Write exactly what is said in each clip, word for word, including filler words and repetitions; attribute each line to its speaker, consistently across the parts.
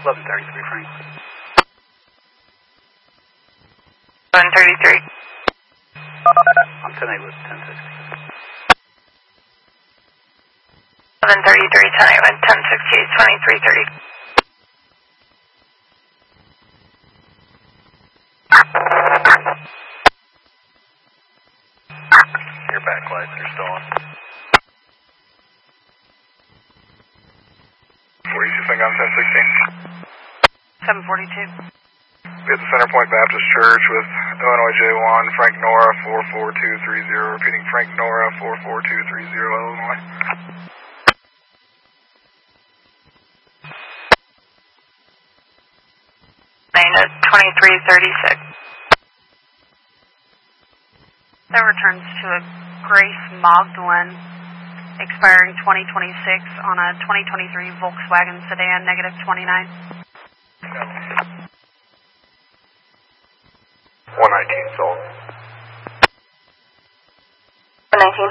Speaker 1: eleven thirty-three, Frank.
Speaker 2: eleven thirty-three.
Speaker 1: I'm ten eight with ten sixty.
Speaker 2: eleven thirty-three, ten eight with ten sixty-eight, twenty-three thirty.
Speaker 1: Your back lights are still on.
Speaker 3: Where you think on ten sixteen?
Speaker 2: seven forty-two.
Speaker 3: We at the Center Point Baptist Church with Illinois J one, Frank Nora four four two three zero, repeating Frank Nora four four two three zero, Illinois.
Speaker 2: Main at twenty-three thirty-six. That returns to a Grace Magdalene, expiring twenty twenty-six on a twenty twenty-three Volkswagen sedan, negative twenty-nine.
Speaker 3: one nineteen sold.
Speaker 2: one nineteen.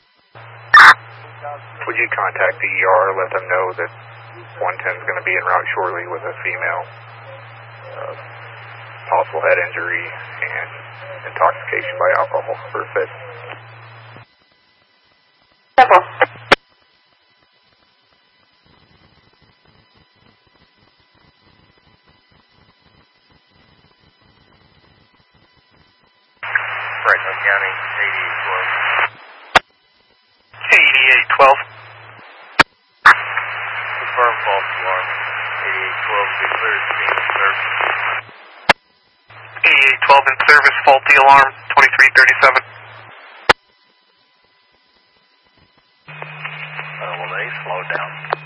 Speaker 3: Would you contact the E R, let them know that one ten is going to be en route shortly with a female, uh, possible head injury and intoxication by alcohol for a fit?
Speaker 2: Several.
Speaker 3: Franklin County, eighty-eight twelve.
Speaker 1: eighty-eight twelve.
Speaker 3: Confirm false alarm. eighty-eight twelve, declared scene of service.
Speaker 1: eighty-eight twelve in service, faulty alarm, twenty-three thirty-seven. Uh, well, they slowed down.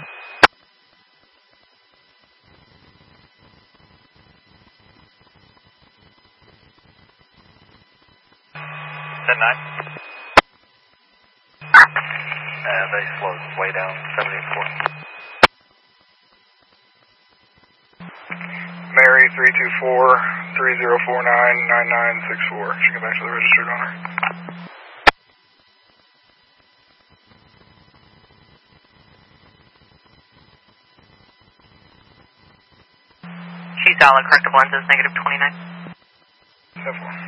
Speaker 1: ten nine. And they slowed way down, seventy four.
Speaker 3: Mary three two four, three zero four nine, nine nine six four. She get back to the registered owner.
Speaker 2: She's dollar corrective lenses, negative twenty-nine.
Speaker 3: ten four.